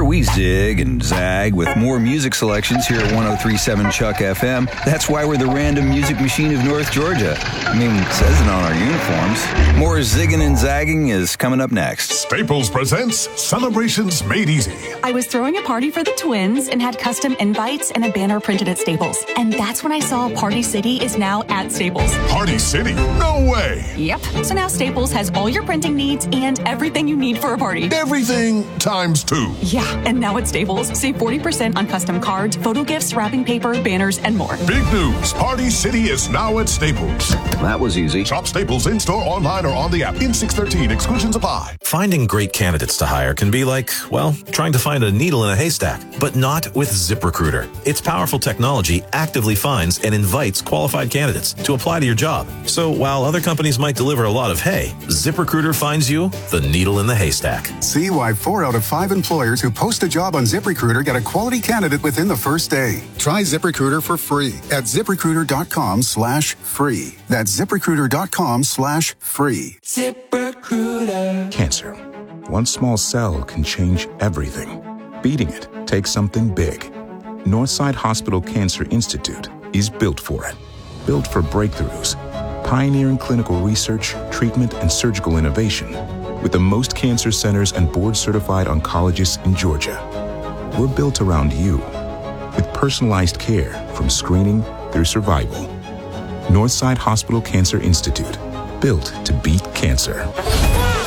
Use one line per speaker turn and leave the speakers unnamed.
we zig and zag with more music selections here at 103.7 Chuck FM. That's why we're the random music machine of North Georgia. I mean, it says it on our uniforms. More zigging and zagging is coming up next.
Staples presents Celebrations Made Easy.
I was throwing a party for the twins and had custom invites and a banner printed at Staples. And that's when I saw Party City is now at Staples.
Party City? No way!
Yep. So now Staples has all your printing needs and everything you need for a party.
Everything times 2.
Yeah, and now at Staples, save 40% on custom cards, photo gifts, wrapping paper, banners, and more.
Big news. Party City is now at Staples.
That was easy.
Shop Staples in-store, online, or on the app. In 613, exclusions apply.
Finding great candidates to hire can be like, well, trying to find a needle in a haystack, but not with ZipRecruiter. Its powerful technology actively finds and invites qualified candidates to apply to your job. So while other companies might deliver a lot of hay, ZipRecruiter finds you the needle in the haystack.
See why 4 out of 5 employers who post a job on ZipRecruiter get a quality candidate within the first day. Try ZipRecruiter for free at ZipRecruiter.com/free. That's ZipRecruiter.com/free.
ZipRecruiter. Cancer. One small cell can change everything. Beating it takes something big. Northside Hospital Cancer Institute is built for it. Built for breakthroughs, pioneering clinical research, treatment, and surgical innovation, with the most cancer centers and board-certified oncologists in Georgia. We're built around you, with personalized care from screening through survival. Northside Hospital Cancer Institute, built to beat cancer.